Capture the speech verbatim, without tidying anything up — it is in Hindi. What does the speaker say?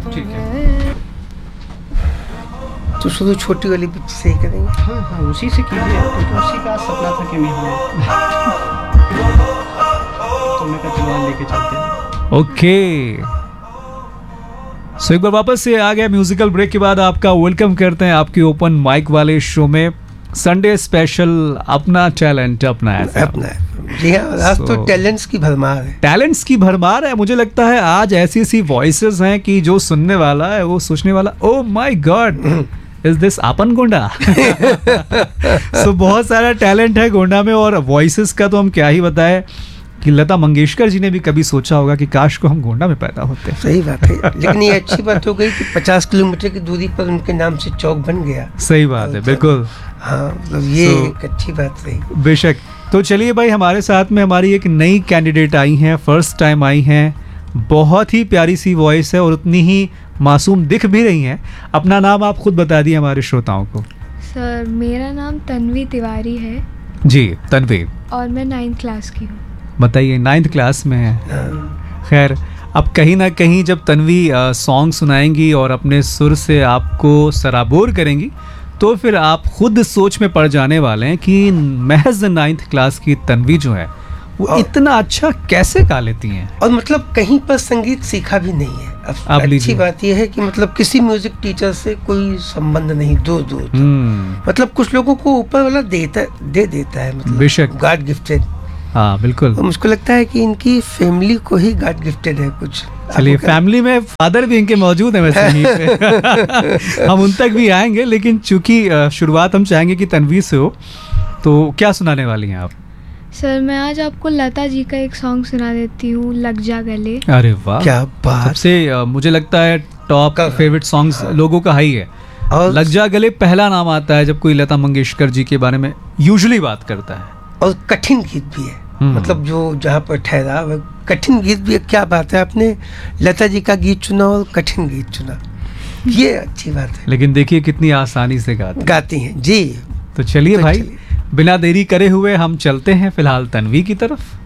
ठीक है, तो शुरू छोटी वाली पिच से ही करेंगे। हाँ हाँ उसी से कीजिए, क्योंकि उसी का सपना था कि मैं हूँ, तो मैं कहा चलो लेके चलते हैं। ओके, सो एक बार वापस से आ गया म्यूजिकल ब्रेक के बाद आपका वेलकम करते हैं आपके ओपन माइक वाले शो में, संडे स्पेशल अपना टैलेंट अपना है। अपना है। जी हाँ, आज So- तो टैलेंट्स की भरमार है। टैलेंट्स की भरमार है। मुझे लगता है आज ऐसी ऐसी वॉइसेस हैं कि जो सुनने वाला है वो सोचने वाला, oh my God is this आपन गोंडा। सो बहुत सारा टैलेंट है गोंडा में, और वॉइसेस का तो हम क्या ही बताएं कि लता मंगेशकर जी ने भी कभी सोचा होगा कि काश को हम गोंडा में पैदा होते। सही बात है, लेकिन ये अच्छी बात हो गई कि पचास किलोमीटर की दूरी पर उनके नाम से चौक बन गया। सही बात है, बिल्कुल। हाँ, मतलब ये So- एक अच्छी बात रही। बेशक। तो चलिए भाई, हमारे साथ में हमारी एक नई कैंडिडेट आई हैं, फर्स्ट टाइम आई हैं, बहुत ही प्यारी सी वॉइस है और उतनी ही मासूम दिख भी रही हैं। अपना नाम आप खुद बता दिए हमारे श्रोताओं को। सर मेरा नाम तन्वी तिवारी है जी तन्वी, और मैं नाइन्थ क्लास की हूँ। बताइए नाइन्थ क्लास में है। हाँ, खैर, अब कहीं ना कहीं जब तन्वी सॉन्ग सुनाएंगी और अपने सुर से आपको सराबोर करेंगी, तो फिर आप खुद सोच में पड़ जाने वाले हैं कि महज नाइन्थ क्लास की तन्वी जो है वो और- इतना अच्छा कैसे गा लेती हैं। और मतलब कहीं पर संगीत सीखा भी नहीं है। अब आप अच्छी लीजिए। बात यह है कि मतलब किसी म्यूजिक टीचर से कोई संबंध नहीं, दूर दूर तक। हम्म, मतलब कुछ लोगों को ऊपर वाला देता दे देता है, मतलब बेशक। God gifted. हाँ बिल्कुल। और मुझको लगता है कि इनकी फैमिली को ही गॉड गिफ्टेड है कुछ। चलिए, आपको क्या- फैमिली में फादर भी इनके मौजूद हैं वैसे यहीं पे। हम उन तक भी आएंगे, लेकिन चूंकि अ, शुरुआत हम चाहेंगे कि तन्वी से हो, तो क्या सुनाने वाली हैं आप? सर मैं आज आपको लता जी का एक सॉन्ग सुना देती हूँ, लग जा गले। अरे वाह, क्या बात। सबसे अ, मुझे लगता है टॉप का- फेवरेट सॉन्ग्स लोगों का हाई है। और लग जा गले पहला नाम आता है जब कोई लता मंगेशकर जी के बारे में यूजुअली बात करता है। और कठिन गीत भी है, हम्म। मतलब जो जहाँ पर ठहरा वह कठिन गीत भी है। क्या बात है, आपने लता जी का गीत चुना और कठिन गीत चुना, ये अच्छी बात है। लेकिन देखिए कितनी आसानी से गाते। गाती हैं जी। तो चलिए तो भाई, चलिए। बिना देरी करे हुए हम चलते हैं फिलहाल तन्वी की तरफ।